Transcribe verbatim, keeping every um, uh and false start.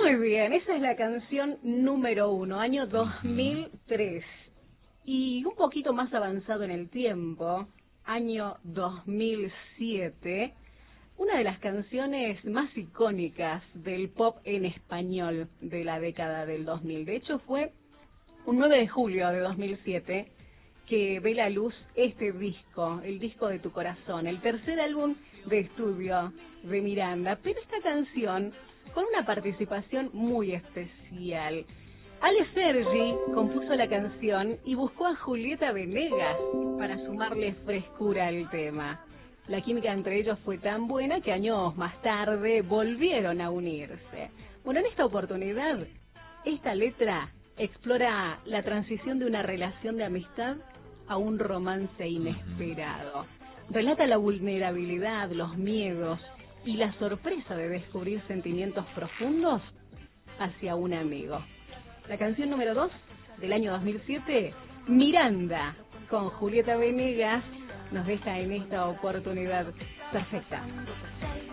Muy bien, esa es la canción número uno, año dos mil tres. Y un poquito más avanzado en el tiempo, año dos mil siete, una de las canciones más icónicas del pop en español de la década del dos mil. De hecho, fue un nueve de julio de dos mil siete que ve la luz este disco, el disco de tu corazón, el tercer álbum de estudio de Miranda. Pero esta canción con una participación muy especial. Ale Sergi compuso la canción y buscó a Julieta Venegas para sumarle frescura al tema. La química entre ellos fue tan buena que años más tarde volvieron a unirse. Bueno, en esta oportunidad, esta letra explora la transición de una relación de amistad a un romance inesperado. Relata la vulnerabilidad, los miedos y la sorpresa de descubrir sentimientos profundos hacia un amigo. La canción número dos del año dos mil siete, Miranda, con Julieta Venegas, nos deja en esta oportunidad perfecta.